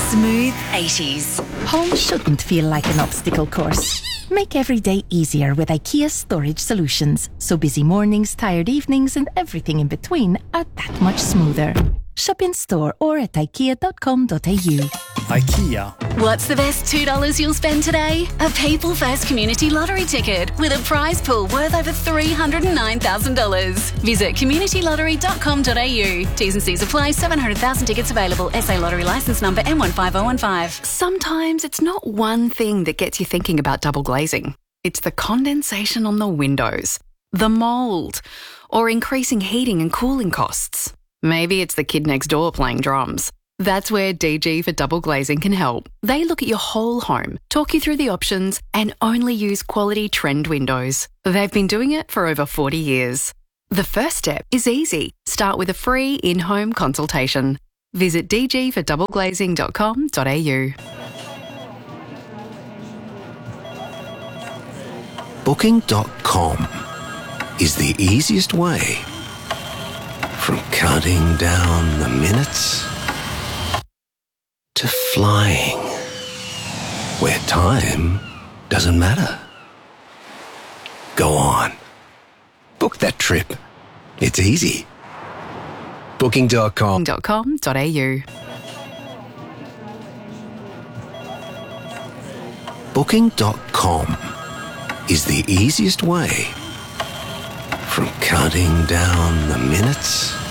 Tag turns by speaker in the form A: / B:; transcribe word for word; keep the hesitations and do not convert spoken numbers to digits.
A: Smooth eighties.
B: Home shouldn't feel like an obstacle course. Make every day easier with IKEA storage solutions, so busy mornings, tired evenings and everything in between are that much smoother. Shop in store or at ikea dot com dot a u.
C: IKEA.
A: What's the best two dollars you'll spend today? A People First Community Lottery ticket with a prize pool worth over three hundred nine thousand dollars. Visit community lottery dot com dot a u. T's and C's apply. seven hundred thousand tickets available. S A Lottery licence number M one five zero one five.
D: Sometimes it's not one thing that gets you thinking about double glazing. It's the condensation on the windows, the mould, or increasing heating and cooling costs. Maybe it's the kid next door playing drums. That's where D G for Double Glazing can help. They look at your whole home, talk you through the options, and only use quality trend windows. They've been doing it for over forty years. The first step is easy. Start with a free in-home consultation. Visit d g for double glazing dot com dot a u.
E: Booking dot com is the easiest way from counting down the minutes to flying, where time doesn't matter. Go on. Book that trip. It's easy. Booking dot com
D: dot com dot a u.
E: Booking dot com is the easiest way from counting down the minutes